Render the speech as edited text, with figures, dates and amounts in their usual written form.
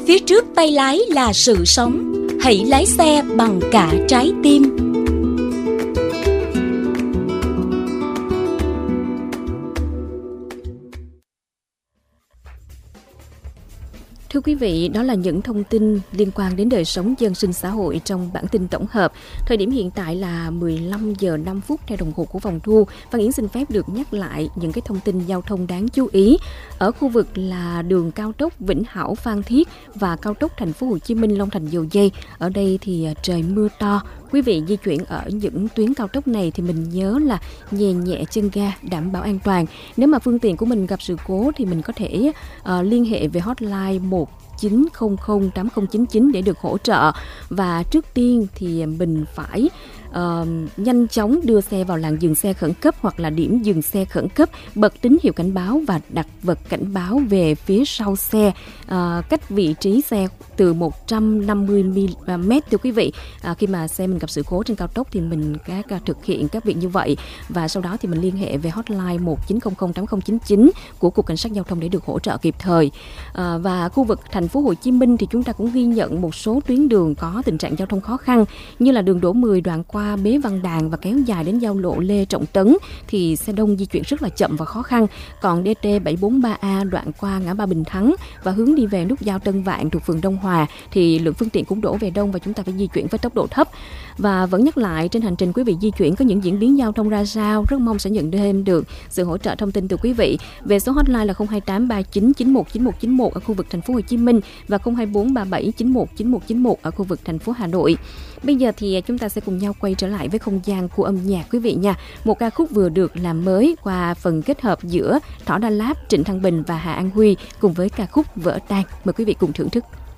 Phía trước tay lái là sự sống. Hãy lái xe bằng cả trái tim. Thưa quý vị, đó là những thông tin liên quan đến đời sống dân sinh xã hội trong bản tin tổng hợp. Thời điểm hiện tại là 15 giờ 5 phút theo đồng hồ của phòng thu. Văn Yến xin phép được nhắc lại những cái thông tin giao thông đáng chú ý. Ở khu vực là đường cao tốc Vĩnh Hảo Phan Thiết và cao tốc Thành phố Hồ Chí Minh Long Thành Dầu Giây. Ở đây thì trời mưa to. Quý vị di chuyển ở những tuyến cao tốc này thì mình nhớ là nhẹ nhẹ chân ga, đảm bảo an toàn. Nếu mà phương tiện của mình gặp sự cố thì mình có thể liên hệ về hotline 19008099 để được hỗ trợ. Và trước tiên thì mình phải nhanh chóng đưa xe vào làn dừng xe khẩn cấp hoặc là điểm dừng xe khẩn cấp, bật tín hiệu cảnh báo và đặt vật cảnh báo về phía sau xe, cách vị trí xe từ 150 m thưa quý vị. Khi mà xe mình gặp sự cố trên cao tốc thì mình thực hiện các việc như vậy, và sau đó thì mình liên hệ về hotline 19008099 của Cục Cảnh sát Giao thông để được hỗ trợ kịp thời. Và khu vực Thành phố Hồ Chí Minh thì chúng ta cũng ghi nhận một số tuyến đường có tình trạng giao thông khó khăn, như là đường Đỗ Mười đoạn qua Bế Văn Đàn và kéo dài đến giao lộ Lê Trọng Tấn thì xe đông di chuyển rất là chậm và khó khăn. Còn DT 743A đoạn qua ngã ba Bình Thắng và hướng đi về nút giao Tân Vạn thuộc phường Đông Hòa thì lượng phương tiện cũng đổ về đông và chúng ta phải di chuyển với tốc độ thấp. Và vẫn nhắc lại, trên hành trình quý vị di chuyển có những diễn biến giao thông ra sao, rất mong sẽ nhận thêm được sự hỗ trợ thông tin từ quý vị về số hotline là 02839919191 ở khu vực Thành phố Hồ Chí Minh và 02437919191 ở khu vực thành phố Hà Nội. Bây giờ thì chúng ta sẽ cùng nhau quay trở lại với không gian của âm nhạc quý vị nha. Một ca khúc vừa được làm mới qua phần kết hợp giữa Thỏ Đa Láp, Trịnh Thăng Bình và Hà An Huy cùng với ca khúc Vỡ Tan. Mời quý vị cùng thưởng thức.